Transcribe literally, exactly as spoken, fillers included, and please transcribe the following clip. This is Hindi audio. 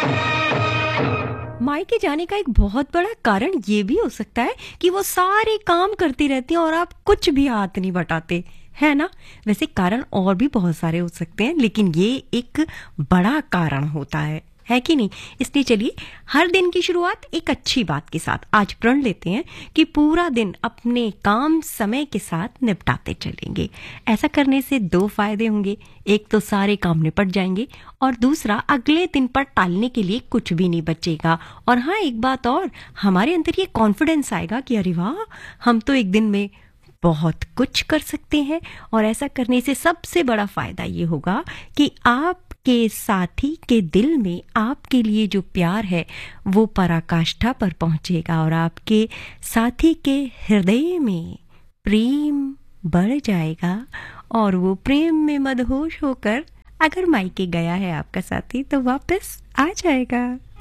मायके जाने का एक बहुत बड़ा कारण ये भी हो सकता है कि वो सारे काम करती रहती हैं और आप कुछ भी हाथ नहीं बटाते, है ना? वैसे कारण और भी बहुत सारे हो सकते हैं, लेकिन ये एक बड़ा कारण होता है है कि नहीं? इसलिए चलिए हर दिन की शुरुआत एक अच्छी बात के साथ आज प्रण लेते हैं कि पूरा दिन अपने काम समय के साथ निपटाते चलेंगे। ऐसा करने से दो फायदे होंगे, एक तो सारे काम निपट जाएंगे और दूसरा अगले दिन पर टालने के लिए कुछ भी नहीं बचेगा। और हाँ, एक बात और, हमारे अंदर ये कॉन्फिडेंस आएगा कि अरे वाह, हम तो एक दिन में बहुत कुछ कर सकते हैं। और ऐसा करने से सबसे बड़ा फायदा ये होगा कि आपके साथी के दिल में आपके लिए जो प्यार है वो पराकाष्ठा पर पहुंचेगा और आपके साथी के हृदय में प्रेम बढ़ जाएगा और वो प्रेम में मदहोश होकर अगर मायके गया है आपका साथी तो वापस आ जाएगा।